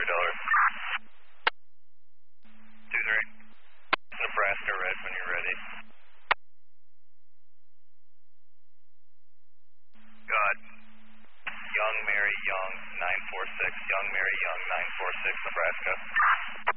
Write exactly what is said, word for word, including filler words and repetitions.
three dollars. two three. Nebraska red when you're ready. God. Young Mary Young, nine four six. Young Mary Young, nine four six, Nebraska.